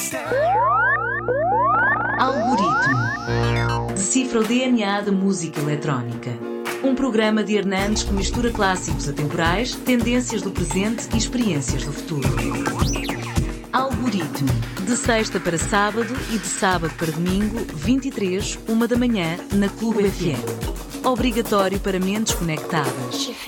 Algoritmo. Decifra o DNA da música eletrónica. Um programa de Hernandes que mistura clássicos atemporais, tendências do presente e experiências do futuro. Algoritmo. De sexta para sábado e de sábado para domingo, 23, 1 da manhã, na Clube FM. Obrigatório para mentes conectadas.